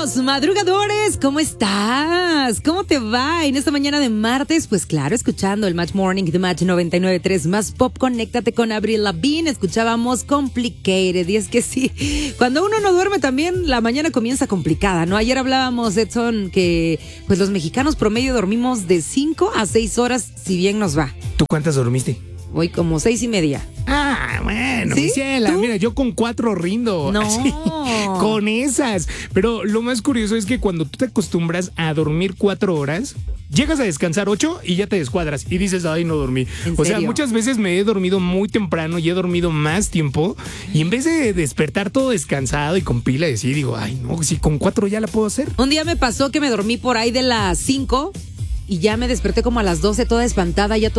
Bienvenidos, madrugadores, ¿cómo estás? ¿Cómo te va en esta mañana de martes? Pues claro, escuchando el Match Morning de Match 99.3 Más Pop, conéctate con Avril Lavigne, escuchábamos Complicated, y es que sí, cuando uno no duerme también la mañana comienza complicada, ¿no? Ayer hablábamos, Edson, que pues los mexicanos promedio dormimos de 5 a 6 horas, si bien nos va. ¿Tú cuántas dormiste? Hoy como 6:30. Ah, bueno, ¿Sí? Michela, ¿Tú? mira, yo con 4 rindo. No. Así, con esas. Pero lo más curioso es que cuando tú te acostumbras a dormir 4 horas, llegas a descansar 8 y ya te descuadras y dices, ay, no dormí. ¿En O sea, serio? muchas veces me he dormido muy temprano y he dormido más tiempo y en vez de despertar todo descansado y con pila, digo, ay, no, si con 4 ya la puedo hacer. Un día me pasó que me dormí por ahí de las 5 y ya me desperté como a las 12 toda espantada, ya